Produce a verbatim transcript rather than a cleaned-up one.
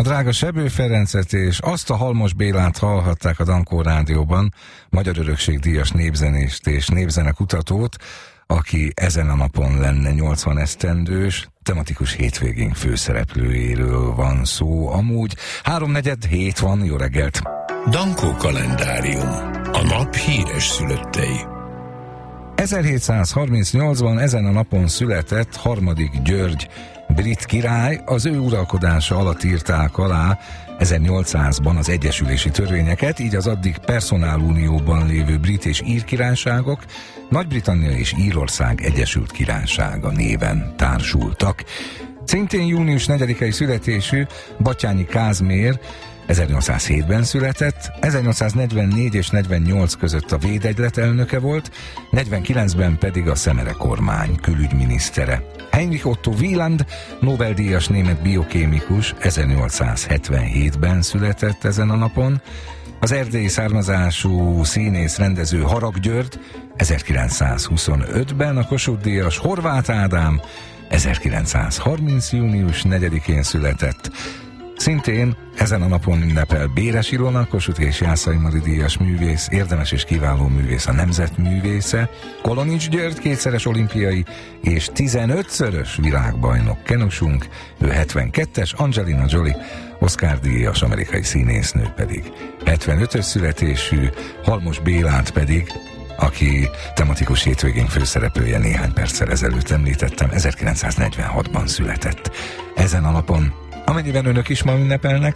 drága Sebő Ferencet és azt a Halmos Bélát hallhatták a Dankó Rádióban, Magyar Örökség díjas népzenést és népzenekutatót, aki ezen a napon lenne nyolcvan esztendős, tematikus hétvégén főszereplőjéről van szó. Amúgy háromnegyed hét van, jó reggelt! Dankó kalendárium. A nap híres szülöttei. ezerhétszázharmincnyolcban ezen a napon született Harmadik György brit király, az ő uralkodása alatt írták alá ezernyolcszázban az egyesülési törvényeket, így az addig personálunióban lévő brit és ír királyságok Nagy-Britannia és Írország Egyesült Királysága néven társultak. Szintén június negyedikei születésű Batthyány Kázmér ezernyolcszázhétben született, ezernyolcszáznegyvennégy és negyvennyolc között a Védegylet elnöke volt, negyvenkilencben pedig a Szemere kormány külügyminisztere. Heinrich Otto Wieland, Nobel-díjas német biokémikus ezernyolcszázhetvenhétben született ezen a napon, az erdélyi származású színész rendező Harag György ezerkilencszázhuszonötben, a Kossuth-díjas Horváth Ádám ezerkilencszázharminc. június negyedikén született. Szintén ezen a napon ünnepel Béres Ilona, Kossuth és Jászai Mari díjas művész, érdemes és kiváló művész, a nemzetművésze, Kolonics György kétszeres olimpiai és tizenötszörös világbajnok kenusunk, ő hetvenkettes, Angelina Jolie, Oscar-díjas amerikai színésznő pedig hetvenötös születésű, Halmos Bélát pedig, aki tematikus hétvégén főszereplője, néhány perccel ezelőtt említettem, ezerkilencszáznegyvenhatban született. Ezen a napon, amennyiben önök is ma ünnepelnek,